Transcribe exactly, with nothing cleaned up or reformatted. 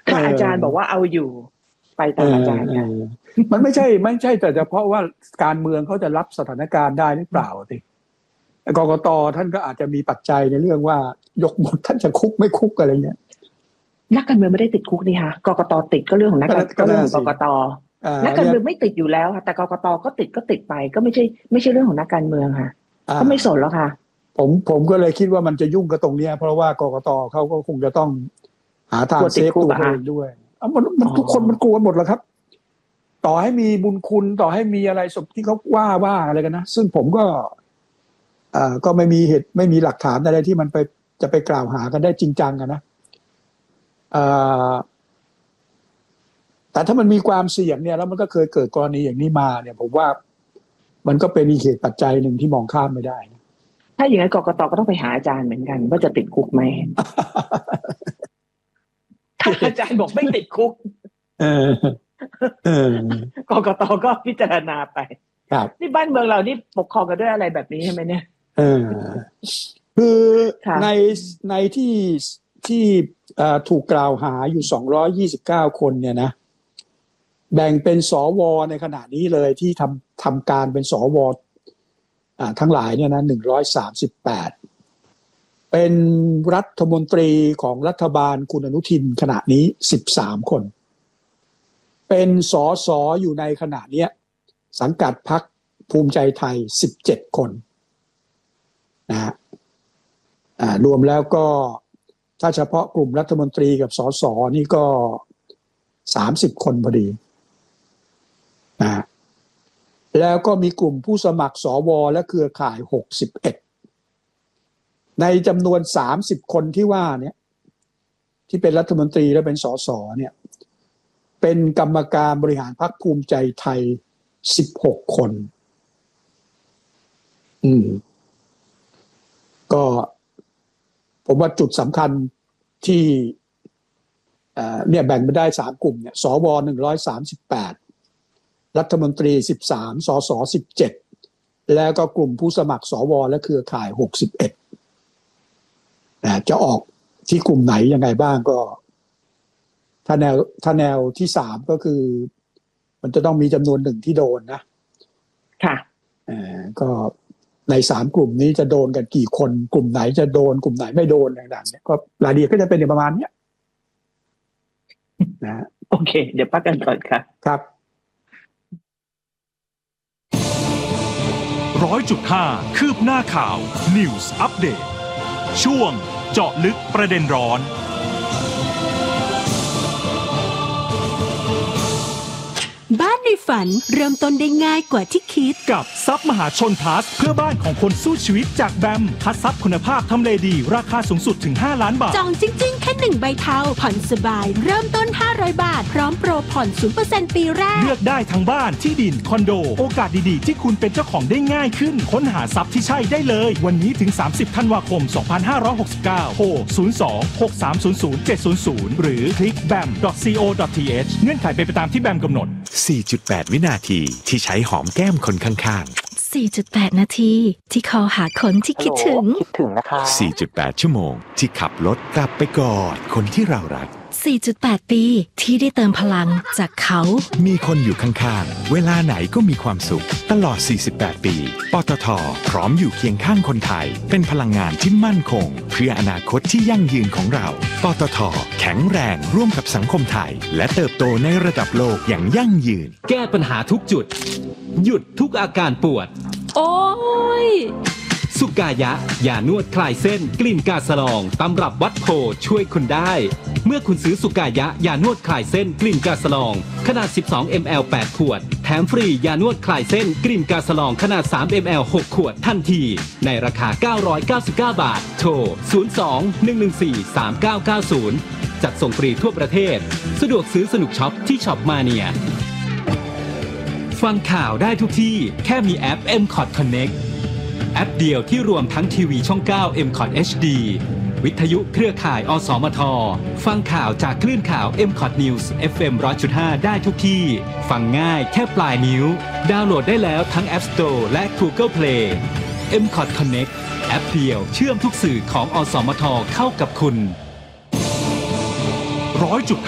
ถ้าอาจารย์บอกว่าเอาอยู่ไปตามอาจารย์ค่ะมันไม่ใช่ไม่ใช่แต่เฉพาะว่าการเมืองเขาจะรับสถานการณ์ได้หรือเปล่าสิกกต.ท่านก็อาจจะมีปัจจัยในเรื่องว่ายกบทท่านจะคุกไม่คุกอะไรเงี้ยนักการเมืองไม่ได้ติดคุกนี่ค่ะกกต.ติดก็เรื่องของนักการก็เรื่องของกกต.นักการเมืองไม่ติดอยู่แล้วค่ะแต่กกต.ก็ติดก็ติดไปก็ไม่ใช่ไม่ใช่เรื่องของนักการเมืองค่ะก็ไม่สนแล้วค่ะผมผมก็เลยคิดว่ามันจะยุ่งกับตรงนี้เพราะว่ากกต.เขาก็คงจะต้องหาทางเซฟตัวเองด้วยมันมันทุกคนมันกลัวหมดแล้วครับต่อให้มีบุญคุณต่อให้มีอะไรสมที่เขาว่าว่าอะไรกันนะซึ่งผมก็อ่าก็ไม่มีเหตุไม่มีหลักฐานอะไรที่มันไปจะไปกล่าวหากันได้จริงจังกันนะอ่าแต่ถ้ามันมีความเสี่ยงเนี่ยแล้วมันก็เคยเกิดกรณีอย่างนี้มาเนี่ยผมว่ามันก็เป็นอีกเหตุปัจจัยหนึ่งที่มองข้ามไม่ได้นะถ้าอย่างนั้นกกต.ก็ต้องไปหาอาจารย์เหมือนกันว่าจะติดคุกไหม ถ้าอาจารย์บอกไม่ติดคุกเออเออกกต.ก็พิจารณาไปครับนี่บ้านเมืองเรานี่ปกครองกันด้วยอะไรแบบนี้ใช่ไหมเนี่ยเออคือในในที่ที่ถูกกล่าวหาอยู่สองร้อยยี่สิบเก้าคนเนี่ยนะแบ่งเป็นสวในขณะนี้เลยที่ทำทำการเป็นสวอ่าทั้งหลายเนี่ยนะหนึ่งร้อยสามสิบแปดเป็นรัฐมนตรีของรัฐบาลคุณอนุทินขณะนี้สิบสามคนเป็นสสอยู่ในขณะนี้สังกัดพรรคภูมิใจไทยสิบเจ็ดคนนะฮะอ่ารวมแล้วก็ถ้าเฉพาะกลุ่มรัฐมนตรีกับสสนี่ก็สามสิบคนพอดีนะแล้วก็มีกลุ่มผู้สมัครสวและเครือข่ายหกสิบเอ็ดในจำนวนสามสิบคนที่ว่าเนี่ยที่เป็นรัฐมนตรีและเป็นสสเนี่ยเป็นกรรมการบริหารพรรคภูมิใจไทยสิบหกคนอืมก็ผมว่าจุดสำคัญที่เอ่อเนี่ยแบ่งไปได้สามกลุ่มเนี่ยสวหนึ่งร้อยสามสิบแปดรัฐมนตรีสิบสามสสสิบเจ็ดแล้วก็กลุ่มผู้สมัครสวและเครือข่ายหกสิบเอ็ดนะจะออกที่กลุ่มไหนยังไงบ้างก็ถ้าแนวถ้าแนวที่สามก็คือมันจะต้องมีจำนวนหนึ่งที่โดนนะค่ะเอ่อก็ในสามกลุ่มนี้จะโดนกันกี่คนกลุ่มไหนจะโดนกลุ่มไหนไม่โดนต่างๆเนี่ยก็รายละเอียดก็จะเป็นประมาณนี้นะโอเคเดี๋ยวพักกันก่อนค่ะครับร้อยจุดห้าคืบหน้าข่าว News Update ช่วงเจาะลึกประเด็นร้อนบ้านในฝันเริ่มต้นได้ง่ายกว่าที่คิดกับทรัพย์มหาชนพลัสเพื่อบ้านของคนสู้ชีวิตจากแบมคัดทรัพย์คุณภาพทำเลดีราคาสูงสุดถึงห้าล้านบาทจองจริงๆแค่หนึ่งใบเทาผ่อนสบายเริ่มต้นห้าร้อยบาทพร้อมโปรผ่อน ศูนย์เปอร์เซ็นต์ ปีแรกเลือกได้ทั้งบ้านที่ดินคอนโดโอกาสดีๆที่คุณเป็นเจ้าของได้ง่ายขึ้นค้นหาทรัพย์ที่ใช่ได้เลยวันนี้ถึงสามสิบธันวาคมสองพันห้าร้อยหกสิบเก้าโทรศูนย์ สอง หก สาม ศูนย์ ศูนย์ เจ็ด ศูนย์ ศูนย์หรือคลิก แบม ดอท ซี โอ ดอท ที เอช เงื่อนไขเป็นไปตามที่แบมกำหนดสี่จุดแปด วินาทีที่ใช้หอมแก้มคนข้างๆ สี่จุดแปด นาทีที่คอหาคนที่คิดถึงคิดถึงนะคะสี่จุดแปด ชั่วโมงที่ขับรถกลับไปกอดคนที่เรารักสี่จุดแปด ปีที่ได้เติมพลังจากเขามีคนอยู่ข้างๆเวลาไหนก็มีความสุขตลอดสี่สิบแปดปีปตท.พร้อมอยู่เคียงข้างคนไทยเป็นพลังงานที่มั่นคงเพื่ออนาคตที่ยั่งยืนของเราปตท.แข็งแรงร่วมกับสังคมไทยและเติบโตในระดับโลกอย่างยั่งยืนแก้ปัญหาทุกจุดหยุดทุกอาการปวดโอ้ยสุกายะยานวดคลายเส้นกลิ่นกาสลองตำรับวัดโพช่วยคุณได้เมื่อคุณซื้อสุกายะยานวดคลายเส้นกลิ่นกาสลองขนาด สิบสองมิลลิลิตร แปด ขวดแถมฟรียานวดคลายเส้นกลิ่นกาสลองขนาด สามมิลลิลิตร หก ขวดทันทีในราคาเก้าร้อยเก้าสิบเก้าบาทโทรศูนย์ สอง หนึ่ง หนึ่ง สี่ สาม เก้า เก้า ศูนย์จัดส่งฟรีทั่วประเทศสะดวกซื้อสนุกช็อปที่ช็อปมาเนียฟังข่าวได้ทุกที่แค่มีแอป เอ็ม คอท Connectแอปเดียวที่รวมทั้งทีวีช่องเก้า เอ็ม คอท เอช ดี วิทยุเครือข่ายอสมทฟังข่าวจากคลื่นข่าว เอ็ม คอท News เอฟ เอ็ม หนึ่งร้อยจุดห้า ได้ทุกที่ฟังง่ายแค่ปลายนิ้วดาวน์โหลดได้แล้วทั้ง App Store และ Google Play เอ็ม คอท Connect แอปเดียวเชื่อมทุกสื่อของอสมทเข้ากับคุณร้อยจุด